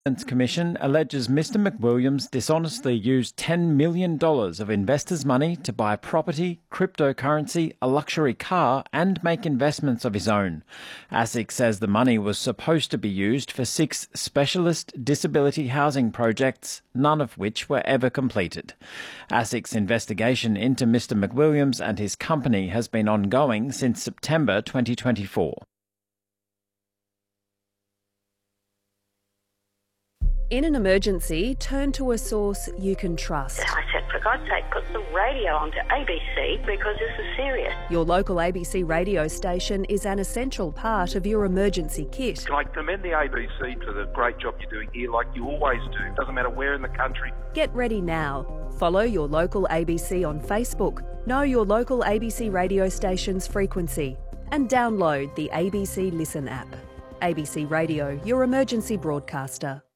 Commission alleges Mr McWilliams dishonestly used $10 million of investors' money to buy property, cryptocurrency, a luxury car and make investments of his own. ASIC says the money was supposed to be used for 6 specialist disability housing projects, none of which were ever completed. ASIC's investigation into Mr McWilliams and his company has been ongoing since September 2024. In an emergency, turn to a source you can trust. I said, for God's sake, put the radio onto ABC because this is serious. Your local ABC radio station is an essential part of your emergency kit. I commend the ABC for the great job you're doing here, like you always do. Doesn't matter where in the country. Get ready now. Follow your local ABC on Facebook. Know your local ABC radio station's frequency. And download the ABC Listen app. ABC Radio, your emergency broadcaster.